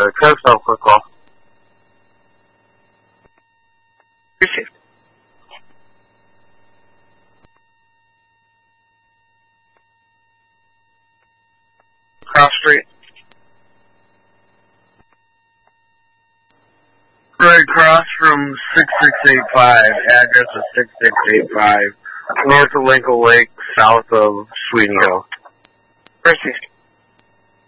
Coastal, quick call. Received. Cross Street. Right across from 6685. Address is 6685. North of Lincoln Lake, south of Sweeney Hill. Received.